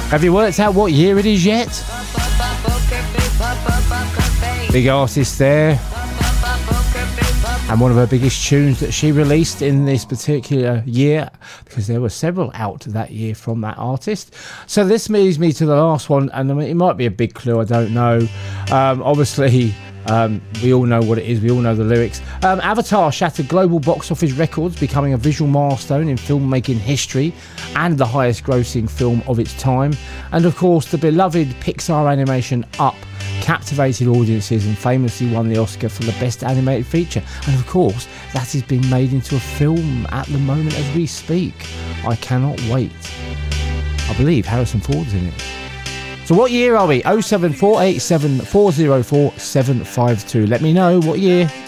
Have you worked out what year it is yet? Big artist there. And one of her biggest tunes that she released in this particular year, because there were several out that year from that artist. So this leads me to the last one, and it might be a big clue, I don't know. Obviously, we all know what it is, we all know the lyrics. Avatar shattered global box office records, becoming a visual milestone in filmmaking history and the highest grossing film of its time. And of course, the beloved Pixar animation Up captivated audiences and famously won the Oscar for the best animated feature. And of course, that is being made into a film at the moment as we speak. I cannot wait. I believe Harrison Ford's in it. So what year are we? 07487 404 752. Let me know what year.